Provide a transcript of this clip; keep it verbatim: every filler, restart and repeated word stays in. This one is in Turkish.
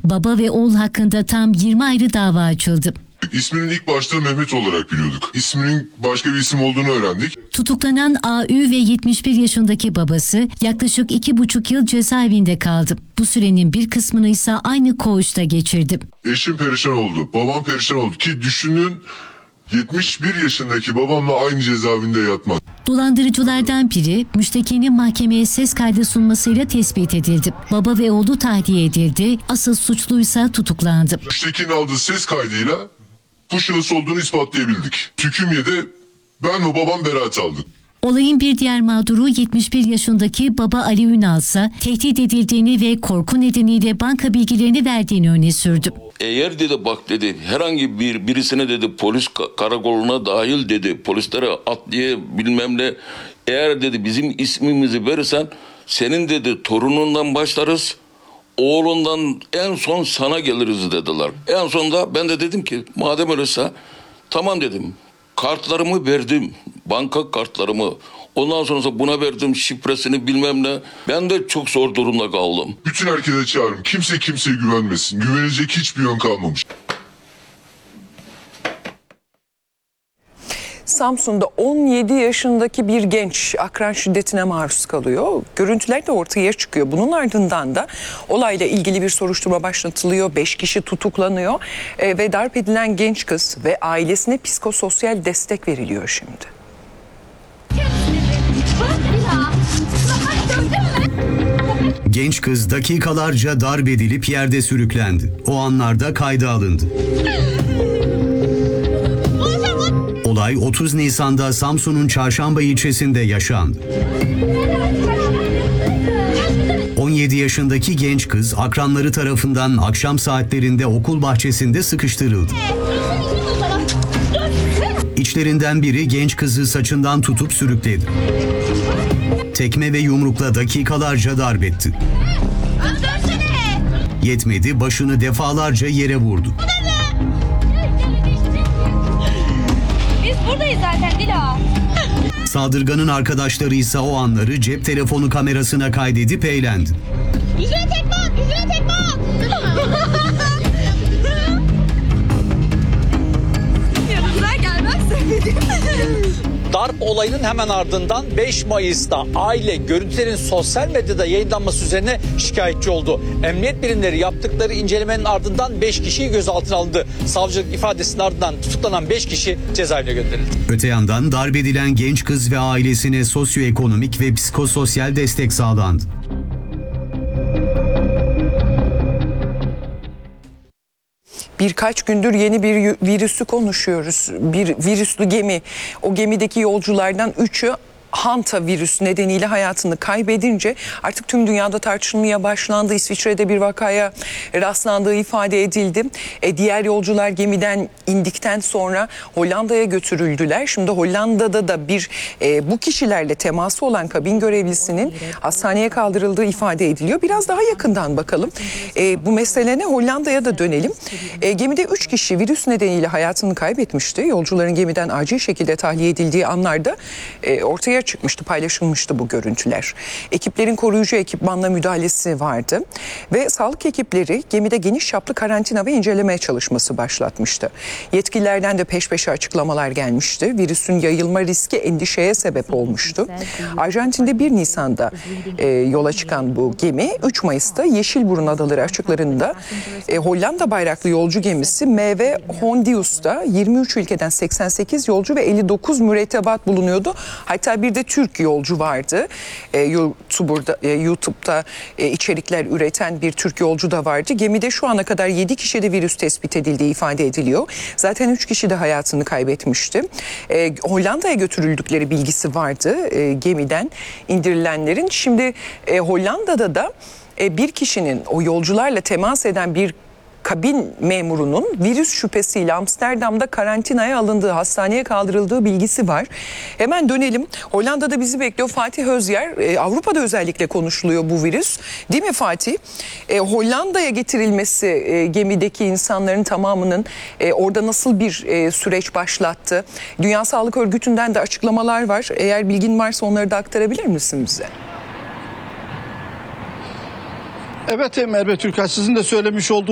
Baba ve oğul hakkında tam yirmi ayrı dava açıldı. İsminin ilk başta Mehmet olarak biliyorduk. İsminin başka bir isim olduğunu öğrendik. Tutuklanan A Ü ve yetmiş bir yaşındaki babası yaklaşık iki buçuk yıl cezaevinde kaldı. Bu sürenin bir kısmını ise aynı koğuşta geçirdi. Eşim perişan oldu, babam perişan oldu ki düşünün yetmiş bir yaşındaki babamla aynı cezaevinde yatmak. Dolandırıcılardan biri müştekinin mahkemeye ses kaydı sunmasıyla tespit edildi. Baba ve oğlu tahliye edildi. Asıl suçluysa tutuklandı. Müştekinin aldığı ses kaydıyla bu şahıs olduğunu ispatlayabildik. Hüküm yedi, ben ve babam beraat aldık. Olayın bir diğer mağduru yetmiş bir yaşındaki baba Ali Ünal ise tehdit edildiğini ve korku nedeniyle banka bilgilerini verdiğini öne sürdü. Eğer dedi bak dedi herhangi bir birisine dedi polis karakoluna dahil dedi polislere at diye bilmem ne eğer dedi bizim ismimizi verirsen senin dedi torunundan başlarız oğlundan en son sana geliriz dediler. En sonunda ben de dedim ki madem öyleyse tamam dedim kartlarımı verdim banka kartlarımı. Ondan sonra buna verdim şifresini bilmem ne. Ben de çok zor durumda kaldım. Bütün herkese çağırın. Kimse kimseye güvenmesin. Güvenecek hiçbir yön kalmamış. Samsun'da on yedi yaşındaki bir genç akran şiddetine maruz kalıyor. Görüntüler de ortaya çıkıyor. Bunun ardından da olayla ilgili bir soruşturma başlatılıyor. beş kişi tutuklanıyor e, ve darp edilen genç kız ve ailesine psikososyal destek veriliyor şimdi. Genç kız dakikalarca darp edilip yerde sürüklendi. O anlarda kayda alındı. Olay otuz Nisan'da Samsun'un Çarşamba ilçesinde yaşandı. on yedi yaşındaki genç kız akranları tarafından akşam saatlerinde okul bahçesinde sıkıştırıldı. İçlerinden biri genç kızı saçından tutup sürükledi. Tekme ve yumrukla dakikalarca darp etti. Yetmedi, başını defalarca yere vurdu. Biz buradayız zaten Dila. Saldırganın arkadaşları ise o anları cep telefonu kamerasına kaydedip eğlendi. Yüzüne tekme at, yüzüne tekme at. Yanımıza gelmezse. Darp olayının hemen ardından beş Mayıs'ta aile görüntülerin sosyal medyada yayınlanması üzerine şikayetçi oldu. Emniyet birimleri yaptıkları incelemenin ardından beş kişiyi gözaltına alındı. Savcılık ifadesinin ardından tutuklanan beş kişi cezaevine gönderildi. Öte yandan darp edilen genç kız ve ailesine sosyoekonomik ve psikososyal destek sağlandı. Birkaç gündür yeni bir virüsü konuşuyoruz. Bir virüslü gemi. O gemideki yolculardan üçü Hanta virüsü nedeniyle hayatını kaybedince artık tüm dünyada tartışılmaya başlandı. İsviçre'de bir vakaya rastlandığı ifade edildi. E, diğer yolcular gemiden indikten sonra Hollanda'ya götürüldüler. Şimdi Hollanda'da da bir e, bu kişilerle teması olan kabin görevlisinin hastaneye kaldırıldığı ifade ediliyor. Biraz daha yakından bakalım. E, bu meselene Hollanda'ya da dönelim. E, gemide üç kişi virüs nedeniyle hayatını kaybetmişti. Yolcuların gemiden acil şekilde tahliye edildiği anlarda e, ortaya çıkmıştı, paylaşılmıştı bu görüntüler. Ekiplerin koruyucu ekipmanla müdahalesi vardı ve sağlık ekipleri gemide geniş çaplı karantina ve inceleme çalışması başlatmıştı. Yetkililerden de peş peşe açıklamalar gelmişti. Virüsün yayılma riski endişeye sebep olmuştu. Arjantin'de bir Nisan'da e, yola çıkan bu gemi üç Mayıs'ta Yeşilburun Adaları açıklarında e, Hollanda bayraklı yolcu gemisi M V Hondius'ta yirmi üç ülkeden seksen sekiz yolcu ve elli dokuz mürettebat bulunuyordu. Hatta bir de Türk yolcu vardı. E, YouTube'da, e, YouTube'da e, içerikler üreten bir Türk yolcu da vardı. Gemide şu ana kadar yedi kişide virüs tespit edildiği ifade ediliyor. Zaten üç kişi de hayatını kaybetmişti. E, Hollanda'ya götürüldükleri bilgisi vardı e, gemiden indirilenlerin. Şimdi e, Hollanda'da da e, bir kişinin o yolcularla temas eden bir kabin memurunun virüs şüphesiyle Amsterdam'da karantinaya alındığı, hastaneye kaldırıldığı bilgisi var. Hemen dönelim. Hollanda'da bizi bekliyor Fatih Özyer. Ee, Avrupa'da özellikle konuşuluyor bu virüs. Değil mi Fatih? Ee, Hollanda'ya getirilmesi e, gemideki insanların tamamının e, orada nasıl bir e, süreç başlattı? Dünya Sağlık Örgütü'nden de açıklamalar var. Eğer bilgin varsa onları da aktarabilir misin bize? Evet Merve Türker, sizin de söylemiş olduğunuz